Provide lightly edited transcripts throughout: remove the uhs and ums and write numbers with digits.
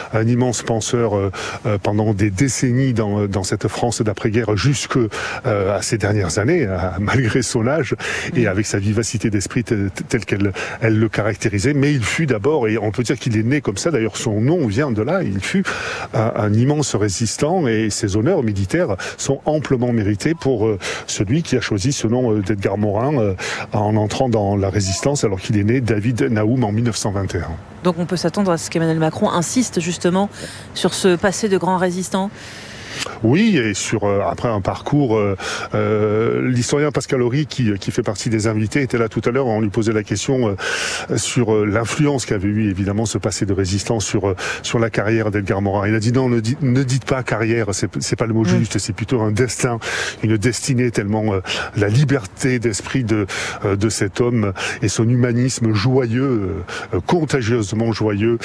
un immense penseur pendant des décennies dans cette France d'après-guerre jusque à ces dernières années, malgré son âge et avec sa vivacité d'esprit telle qu'elle le caractérisait. Mais il fut d'abord, et on peut dire qu'il est né comme ça, d'ailleurs son nom vient de là, il fut un immense résistant et ses honneurs militaires sont amplement mérités pour celui qui a choisi ce nom d'Edgar Morin en entrant dans la résistance alors qu'il est né, David Naoum, en 1921. Donc on peut s'attendre à ce qu'Emmanuel Macron insiste justement sur ce passé de grand résistant ? Oui, et après un parcours, l'historien Pascal Horry, qui fait partie des invités, était là tout à l'heure. On lui posait la question sur l'influence qu'avait eu évidemment ce passé de résistance sur la carrière d'Edgar Morin. Il a dit non, ne dites pas carrière, c'est pas le mot juste, c'est plutôt un destin, une destinée, tellement la liberté d'esprit de cet homme et son humanisme joyeux, contagieusement joyeux,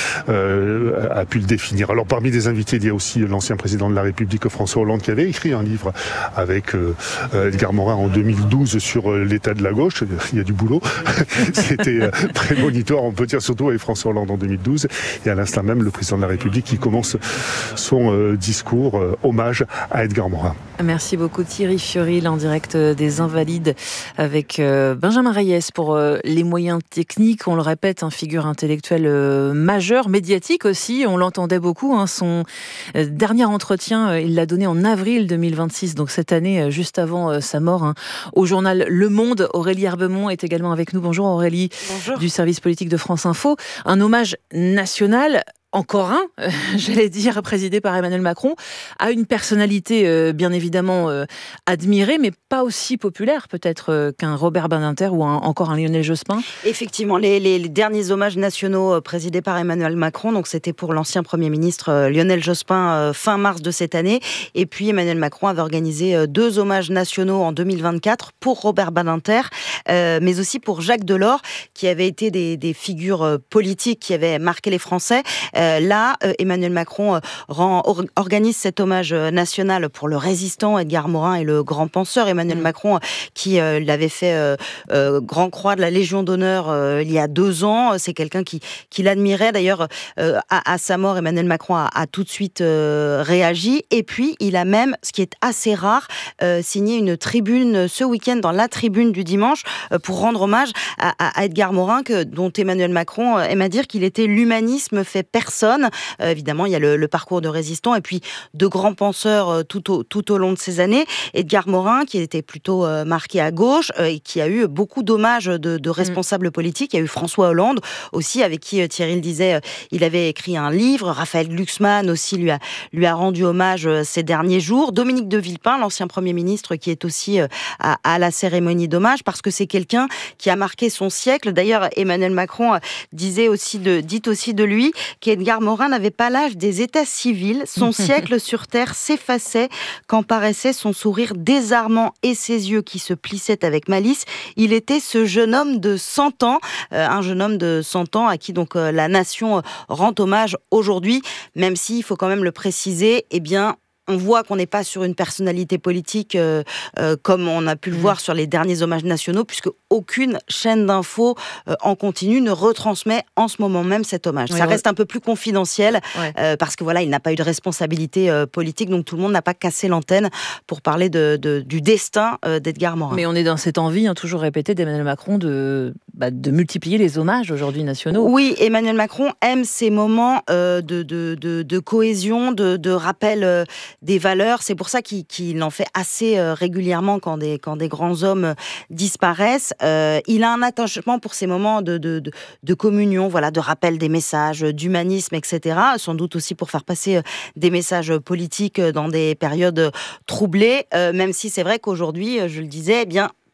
a pu le définir. Alors parmi les invités, il y a aussi l'ancien président de la République, François Hollande, qui avait écrit un livre avec Edgar Morin en 2012 sur l'état de la gauche. Il y a du boulot. C'était prémonitoire, on peut dire, surtout avec François Hollande en 2012. Et à l'instant même, le président de la République qui commence son discours hommage à Edgar Morin. Merci beaucoup Thierry Fiorile en direct des Invalides avec Benjamin Reyes pour les moyens techniques. On le répète, figure intellectuelle majeure, médiatique aussi. On l'entendait beaucoup. Son dernier entretien, il l'a donné en avril 2026, donc cette année, juste avant sa mort, au journal Le Monde. Aurélie Herbemont est également avec nous. Bonjour Aurélie. Bonjour. Du service politique de France Info. Un hommage national, encore un, j'allais dire, présidé par Emmanuel Macron, à une personnalité bien évidemment admirée, mais pas aussi populaire peut-être qu'un Robert Badinter ou encore un Lionel Jospin. Effectivement, les derniers hommages nationaux présidés par Emmanuel Macron, donc c'était pour l'ancien Premier ministre Lionel Jospin fin mars de cette année, et puis Emmanuel Macron avait organisé 2 hommages nationaux en 2024 pour Robert Badinter, mais aussi pour Jacques Delors, qui avaient été des figures politiques qui avaient marqué les Français. Là, Emmanuel Macron organise cet hommage national pour le résistant Edgar Morin et le grand penseur Emmanuel Macron, qui l'avait fait Grand Croix de la Légion d'honneur il y a 2 ans. C'est quelqu'un qui l'admirait. D'ailleurs, à sa mort, Emmanuel Macron a tout de suite réagi. Et puis, il a même, ce qui est assez rare, signé une tribune ce week-end dans la tribune du dimanche pour rendre hommage à Edgar Morin, dont Emmanuel Macron aime à dire qu'il était l'humanisme fait personne. Évidemment, il y a le parcours de résistant et puis de grands penseurs tout au long de ces années. Edgar Morin, qui était plutôt marqué à gauche et qui a eu beaucoup d'hommages de responsables politiques. Il y a eu François Hollande aussi, avec qui Thierry le disait, il avait écrit un livre. Raphaël Glucksmann aussi lui a rendu hommage ces derniers jours. Dominique de Villepin, l'ancien Premier ministre, qui est aussi à la cérémonie d'hommage, parce que c'est quelqu'un qui a marqué son siècle. D'ailleurs, Emmanuel Macron dit aussi de lui qu'Edgar Morin n'avait pas l'âge des états civils. Son siècle sur Terre s'effaçait quand paraissait son sourire désarmant et ses yeux qui se plissaient avec malice. Il était ce jeune homme de 100 ans, un jeune homme de 100 ans à qui donc la nation rend hommage aujourd'hui, même s'il faut quand même le préciser, on voit qu'on n'est pas sur une personnalité politique comme on a pu le voir sur les derniers hommages nationaux, puisque aucune chaîne d'infos en continu ne retransmet en ce moment même cet hommage. Ça reste un peu plus confidentiel, parce que il n'a pas eu de responsabilité politique, donc tout le monde n'a pas cassé l'antenne pour parler du destin d'Edgar Morin. Mais on est dans cette envie, toujours répétée, d'Emmanuel Macron de multiplier les hommages aujourd'hui nationaux. Oui, Emmanuel Macron aime ces moments de cohésion, de rappel des valeurs. C'est pour ça qu'il en fait assez régulièrement quand des grands hommes disparaissent. Il a un attachement pour ces moments de communion, de rappel des messages, d'humanisme, etc. Sans doute aussi pour faire passer des messages politiques dans des périodes troublées, même si c'est vrai qu'aujourd'hui, je le disais,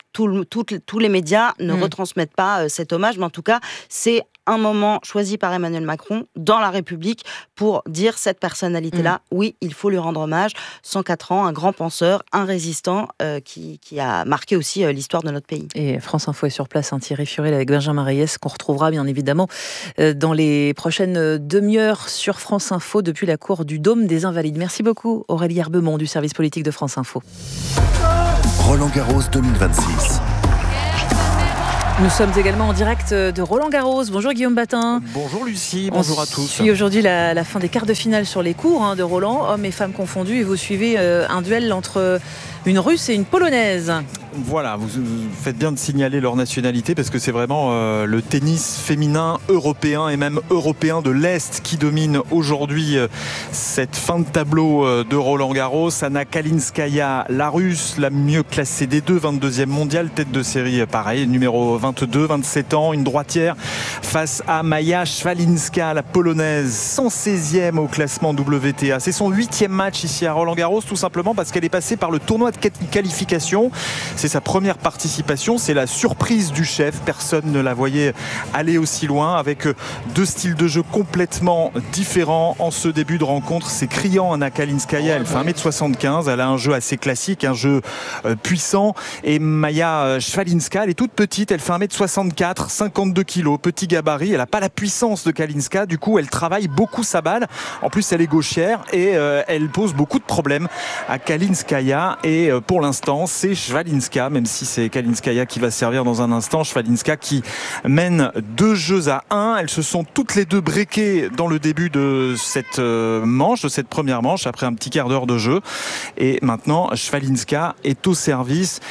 tous les médias ne retransmettent pas cet hommage, mais en tout cas, c'est un moment choisi par Emmanuel Macron dans la République pour dire cette personnalité-là, oui, il faut lui rendre hommage. 104 ans, un grand penseur, un résistant qui a marqué aussi l'histoire de notre pays. Et France Info est sur place, Thierry Fiorile avec Benjamin Reyes, qu'on retrouvera bien évidemment dans les prochaines demi-heures sur France Info depuis la cour du Dôme des Invalides. Merci beaucoup Aurélie Herbemont du service politique de France Info. Roland Garros 2026. Nous sommes également en direct de Roland-Garros. Bonjour Guillaume Batin. Bonjour Lucie, bonjour à tous. On suit aujourd'hui la fin des quarts de finale sur les cours de Roland, hommes et femmes confondus. Et vous suivez un duel entre une Russe et une Polonaise. Voilà, vous faites bien de signaler leur nationalité parce que c'est vraiment le tennis féminin européen et même européen de l'Est qui domine aujourd'hui cette fin de tableau de Roland-Garros. Anna Kalinskaya, la Russe, la mieux classée des deux, 22e mondiale, tête de série pareil, numéro 22, 27 ans, une droitière face à Maja Swalinska, la Polonaise, 116e au classement WTA. C'est son 8e match ici à Roland-Garros, tout simplement parce qu'elle est passée par le tournoi de qualification. C'est sa première participation, c'est la surprise du chef. Personne ne la voyait aller aussi loin, avec deux styles de jeu complètement différents en ce début de rencontre. C'est criant, Anna Kalinskaya, elle fait 1m75, elle a un jeu assez classique, un jeu puissant. Et Maja Swalinska, elle est toute petite, elle fait 1m64, 52 kg, petit gabarit, elle n'a pas la puissance de Kalinska, du coup elle travaille beaucoup sa balle. En plus elle est gauchère et elle pose beaucoup de problèmes à Kalinskaya. Et pour l'instant c'est Swalinska, même si c'est Kalinskaya qui va servir dans un instant. Swalinska qui mène 2-1. Elles se sont toutes les deux breakées dans le début de cette manche, de cette première manche, après un petit quart d'heure de jeu. Et maintenant Swalinska est au service.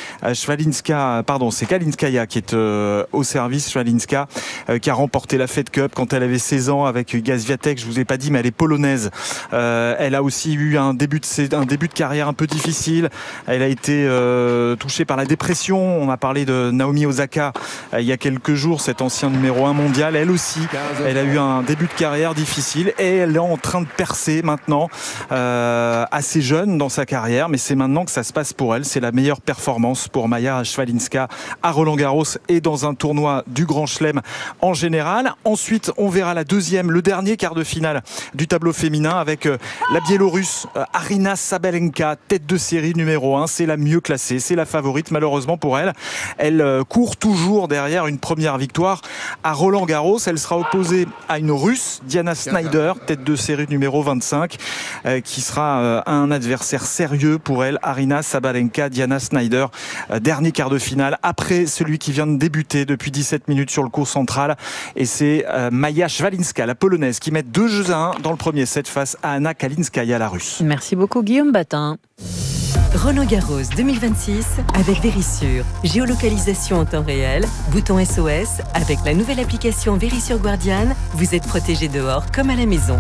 C'est Kalinskaya qui est au service. Swalinska qui a remporté la Fed Cup quand elle avait 16 ans avec Iga Swiatek. Je vous ai pas dit, mais elle est polonaise. Elle a aussi eu un début de carrière un peu difficile. Elle a été touchée par la dépression. On a parlé de Naomi Osaka il y a quelques jours, cet ancien numéro 1 mondial. Elle aussi, elle a eu un début de carrière difficile et elle est en train de percer maintenant, assez jeune dans sa carrière, mais c'est maintenant que ça se passe pour elle. C'est la meilleure performance pour Maja Swalinska à Roland-Garros et dans un tournoi du Grand Chelem en général. Ensuite, on verra le dernier quart de finale du tableau féminin avec la Biélorusse Aryna Sabalenka, tête de série numéro 1. C'est la mieux classée, c'est la favorite malheureusement pour elle. Elle court toujours derrière une première victoire à Roland-Garros. Elle sera opposée à une Russe, Diana Snyder, tête de série numéro 25, qui sera un adversaire sérieux pour elle. Aryna Sabalenka, Diana Snyder, dernier quart de finale après celui qui vient de débuter depuis 17 minutes sur le court central, et c'est Maja Swalinska, la Polonaise, qui met 2-1 dans le premier set face à Anna Kalinskaya, la Russe. Merci beaucoup Guillaume Batin. Roland-Garros 2026 avec Verisure. Géolocalisation en temps réel, bouton SOS. Avec la nouvelle application Verisure Guardian, vous êtes protégé dehors comme à la maison.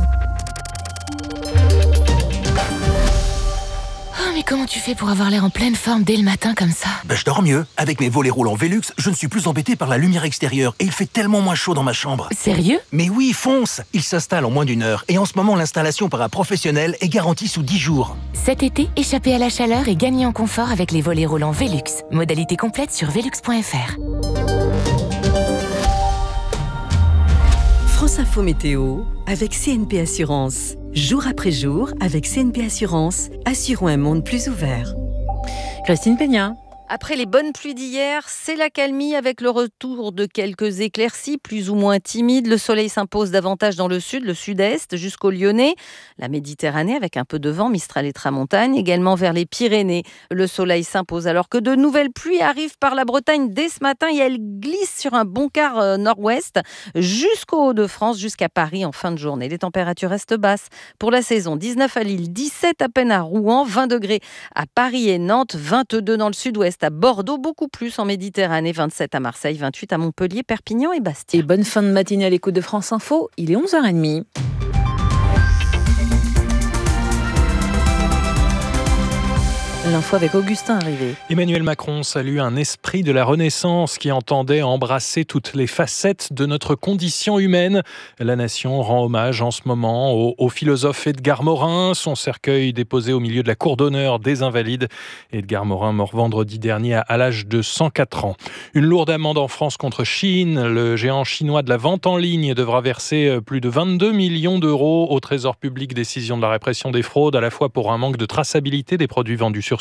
Mais comment tu fais pour avoir l'air en pleine forme dès le matin comme ça ? Je dors mieux. Avec mes volets roulants Velux, je ne suis plus embêté par la lumière extérieure et il fait tellement moins chaud dans ma chambre. Sérieux ? Mais oui, fonce ! Il s'installe en moins d'1 heure et en ce moment, l'installation par un professionnel est garantie sous 10 jours. Cet été, échappez à la chaleur et gagnez en confort avec les volets roulants Velux. Modalité complète sur velux.fr. France Info Météo avec CNP Assurance. Jour après jour, avec CNP Assurance, assurons un monde plus ouvert. Christine Peña. Après les bonnes pluies d'hier, c'est l'accalmie avec le retour de quelques éclaircies plus ou moins timides. Le soleil s'impose davantage dans le sud, le sud-est, jusqu'au Lyonnais. La Méditerranée avec un peu de vent, Mistral et Tramontane. Également vers les Pyrénées, le soleil s'impose alors que de nouvelles pluies arrivent par la Bretagne dès ce matin et elles glissent sur un bon quart nord-ouest jusqu'au Hauts-de-France, jusqu'à Paris en fin de journée. Les températures restent basses pour la saison. 19 à Lille, 17 à peine à Rouen, 20 degrés à Paris et Nantes, 22 dans le sud-ouest à Bordeaux, beaucoup plus en Méditerranée, 27 à Marseille, 28 à Montpellier, Perpignan et Bastia. Et bonne fin de matinée à l'écoute de France Info, il est 11h30. L'info avec Augustin Arrivé. Emmanuel Macron salue un esprit de la Renaissance qui entendait embrasser toutes les facettes de notre condition humaine. La nation rend hommage en ce moment au philosophe Edgar Morin, son cercueil déposé au milieu de la cour d'honneur des Invalides. Edgar Morin, mort vendredi dernier à l'âge de 104 ans. Une lourde amende en France contre Shein. Le géant chinois de la vente en ligne devra verser plus de 22 millions d'euros au Trésor public. Décision de la répression des fraudes, à la fois pour un manque de traçabilité des produits vendus sur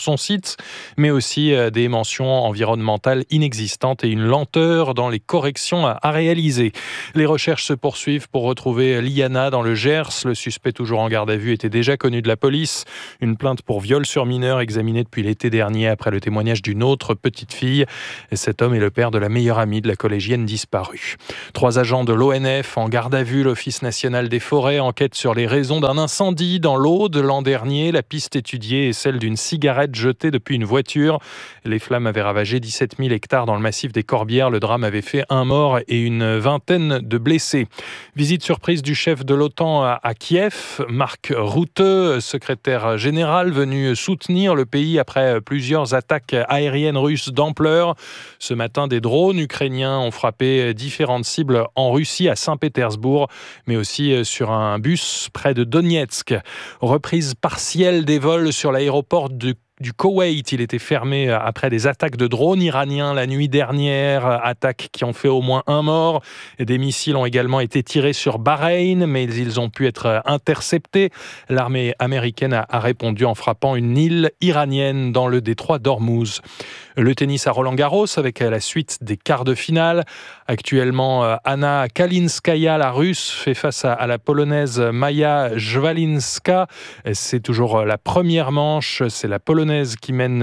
son site, mais aussi des mentions environnementales inexistantes et une lenteur dans les corrections à réaliser. Les recherches se poursuivent pour retrouver Liana dans le Gers. Le suspect toujours en garde à vue était déjà connu de la police. Une plainte pour viol sur mineur examinée depuis l'été dernier après le témoignage d'une autre petite fille. Et cet homme est le père de la meilleure amie de la collégienne disparue. 3 agents de l'ONF en garde à vue. L'Office national des forêts enquête sur les raisons d'un incendie dans l'Aude l'an dernier. La piste étudiée est celle d'une cigarette jetée depuis une voiture. Les flammes avaient ravagé 17 000 hectares dans le massif des Corbières. Le drame avait fait 1 mort et une vingtaine de blessés. Visite surprise du chef de l'OTAN à Kiev, Mark Rutte, secrétaire général, venu soutenir le pays après plusieurs attaques aériennes russes d'ampleur. Ce matin, des drones ukrainiens ont frappé différentes cibles en Russie, à Saint-Pétersbourg, mais aussi sur un bus près de Donetsk. Reprise partielle des vols sur l'aéroport du Koweït. Il était fermé après des attaques de drones iraniens la nuit dernière, attaques qui ont fait au moins 1 mort. Des missiles ont également été tirés sur Bahreïn, mais ils ont pu être interceptés. L'armée américaine a répondu en frappant une île iranienne dans le détroit d'Ormuz. Le tennis à Roland-Garros avec la suite des quarts de finale. Actuellement, Anna Kalinskaya, la russe, fait face à la polonaise Maja Jwalinska. C'est toujours la première manche. C'est la polonaise qui mène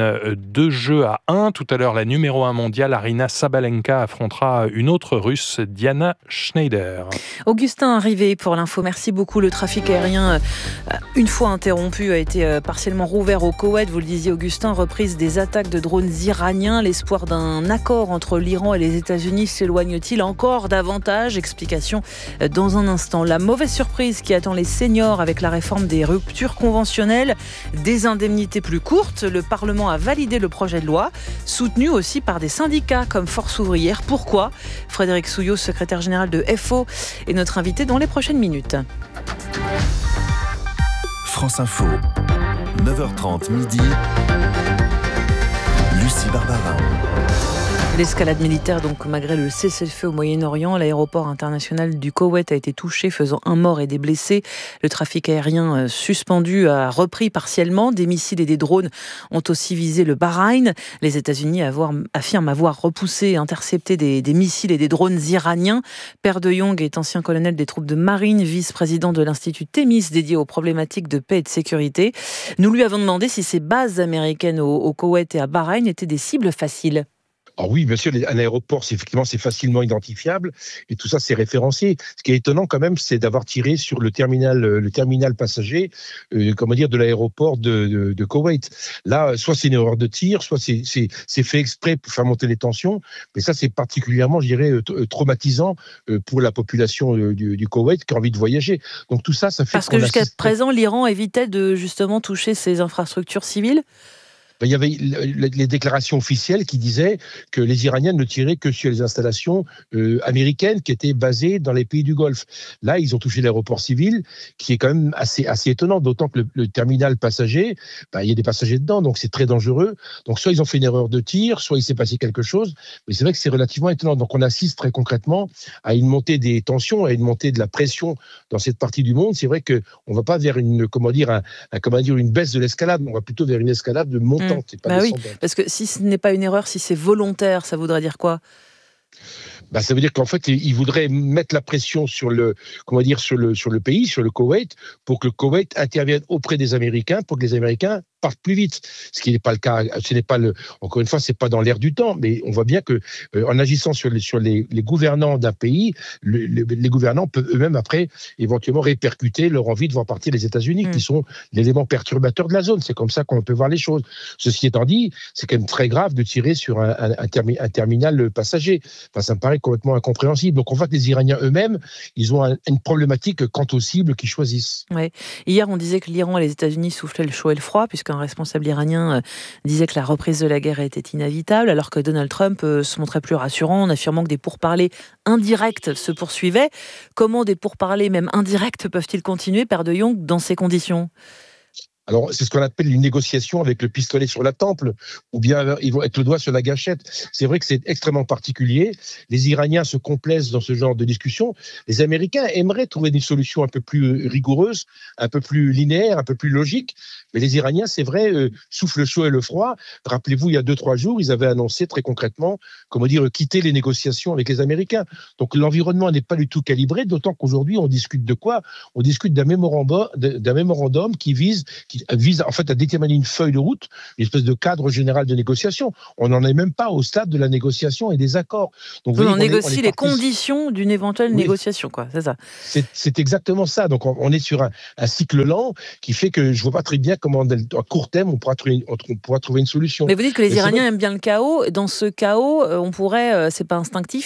2-1. Tout à l'heure, la numéro 1 mondiale, Aryna Sabalenka, affrontera une autre russe, Diana Schneider. Augustin Rivet pour l'info. Merci beaucoup. Le trafic aérien, une fois interrompu, a été partiellement rouvert au Koweït. Vous le disiez, Augustin, reprise des attaques de drones iraniens. L'espoir d'un accord entre l'Iran et les États-Unis s'éloigne-t-il encore davantage? Explication dans un instant. La mauvaise surprise qui attend les seniors avec la réforme des ruptures conventionnelles, des indemnités plus courtes. Le Parlement a validé le projet de loi, soutenu aussi par des syndicats comme Force ouvrière. Pourquoi? Frédéric Souillot, secrétaire général de FO, est notre invité dans les prochaines minutes. France Info, 9h30 midi. Lucie Barbara. L'escalade militaire, donc malgré le cessez-le-feu au Moyen-Orient, l'aéroport international du Koweït a été touché, faisant 1 mort et des blessés. Le trafic aérien suspendu a repris partiellement. Des missiles et des drones ont aussi visé le Bahreïn. Les États-Unis affirment avoir repoussé et intercepté des missiles et des drones iraniens. Per de Jong est ancien colonel des troupes de marine, vice-président de l'Institut Thémis dédié aux problématiques de paix et de sécurité. Nous lui avons demandé si ces bases américaines au Koweït et à Bahreïn étaient des cibles faciles. Alors oui, bien sûr, un aéroport, c'est facilement identifiable et tout ça, c'est référencé. Ce qui est étonnant quand même, c'est d'avoir tiré sur le terminal passager, de l'aéroport de Koweït. Là, soit c'est une erreur de tir, soit c'est fait exprès pour faire monter les tensions. Mais ça, c'est particulièrement, je dirais, traumatisant pour la population du Koweït qui a envie de voyager. Donc tout ça, ça fait parce que jusqu'à présent, l'Iran évitait de justement toucher ses infrastructures civiles. Il y avait les déclarations officielles qui disaient que les Iraniens ne tiraient que sur les installations américaines qui étaient basées dans les pays du Golfe. Là, ils ont touché l'aéroport civil, qui est quand même assez étonnant, d'autant que le terminal passager, il y a des passagers dedans, donc c'est très dangereux. Donc soit ils ont fait une erreur de tir, soit il s'est passé quelque chose, mais c'est vrai que c'est relativement étonnant. Donc on assiste très concrètement à une montée des tensions, à une montée de la pression dans cette partie du monde. C'est vrai qu'on ne va pas vers une baisse de l'escalade, on va plutôt vers une escalade de montée. Oui, parce que si ce n'est pas une erreur, si c'est volontaire, ça voudrait dire quoi? Ça veut dire qu'en fait, ils voudraient mettre la pression sur le pays, sur le Koweït, pour que le Koweït intervienne auprès des Américains, pour que les Américains partent plus vite. Ce qui n'est pas le cas. Encore une fois, c'est pas dans l'air du temps, mais on voit bien que en agissant sur les gouvernants d'un pays, les gouvernants peuvent eux-mêmes après éventuellement répercuter leur envie de voir partir les États-Unis, qui sont l'élément perturbateur de la zone. C'est comme ça qu'on peut voir les choses. Ceci étant dit, c'est quand même très grave de tirer sur un terminal passager. Ça me paraît complètement incompréhensible. Donc on voit que les Iraniens eux-mêmes, ils ont une problématique quant aux cibles qu'ils choisissent. Ouais. Hier, on disait que l'Iran et les États-Unis soufflaient le chaud et le froid, puisqu'un responsable iranien disait que la reprise de la guerre était inévitable, alors que Donald Trump se montrait plus rassurant en affirmant que des pourparlers indirects se poursuivaient. Comment des pourparlers, même indirects, peuvent-ils continuer, Per de Jong, dans ces conditions ? Alors, c'est ce qu'on appelle une négociation avec le pistolet sur la temple, ou bien ils vont être le doigt sur la gâchette. C'est vrai que c'est extrêmement particulier. Les Iraniens se complaisent dans ce genre de discussion. Les Américains aimeraient trouver une solution un peu plus rigoureuse, un peu plus linéaire, un peu plus logique. Mais les Iraniens, c'est vrai, soufflent le chaud et le froid. Rappelez-vous, il y a 2-3 jours, ils avaient annoncé très concrètement, quitter les négociations avec les Américains. Donc, l'environnement n'est pas du tout calibré, d'autant qu'aujourd'hui, on discute de quoi ? On discute d'un mémorandum qui vise en fait à déterminer une feuille de route, une espèce de cadre général de négociation. On n'en est même pas au stade de la négociation et des accords. Donc, on négocie les conditions d'une éventuelle négociation, quoi. C'est ça. C'est exactement ça. Donc on est sur un cycle lent qui fait que je ne vois pas très bien comment, à court terme, on pourra trouver une solution. Mais vous dites que les Iraniens aiment bien le chaos. Dans ce chaos, on pourrait, c'est pas instinctif,